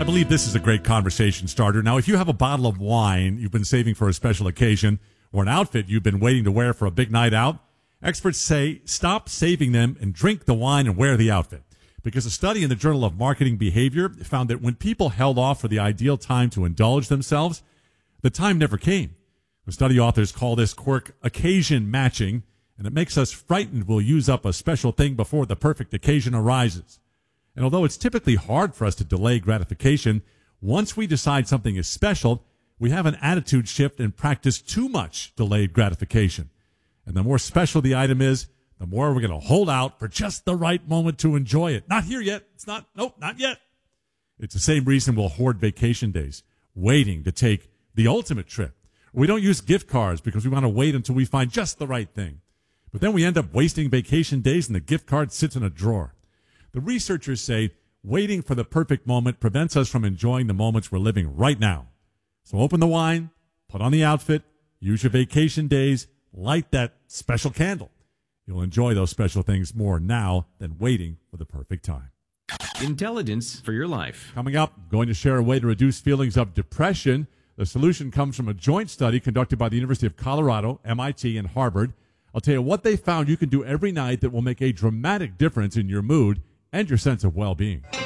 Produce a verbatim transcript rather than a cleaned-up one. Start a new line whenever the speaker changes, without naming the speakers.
I believe this is a great conversation starter. Now, if you have a bottle of wine you've been saving for a special occasion or an outfit you've been waiting to wear for a big night out, experts say stop saving them and drink the wine and wear the outfit. Because a study in the Journal of Marketing Behavior found that when people held off for the ideal time to indulge themselves, the time never came. The study authors call this quirk occasion matching, and it makes us frightened we'll use up a special thing before the perfect occasion arises. And although it's typically hard for us to delay gratification, once we decide something is special, we have an attitude shift and practice too much delayed gratification. And the more special the item is, the more we're going to hold out for just the right moment to enjoy it. Not here yet. It's not. Nope, not yet. It's the same reason we'll hoard vacation days, waiting to take the ultimate trip. We don't use gift cards because we want to wait until we find just the right thing. But then we end up wasting vacation days and the gift card sits in a drawer. The researchers say waiting for the perfect moment prevents us from enjoying the moments we're living right now. So open the wine, put on the outfit, use your vacation days, light that special candle. You'll enjoy those special things more now than waiting for the perfect time.
Intelligence for your life.
Coming up, I'm going to share a way to reduce feelings of depression. The solution comes from a joint study conducted by the University of Colorado, M I T, and Harvard. I'll tell you what they found you can do every night that will make a dramatic difference in your mood and your sense of well-being.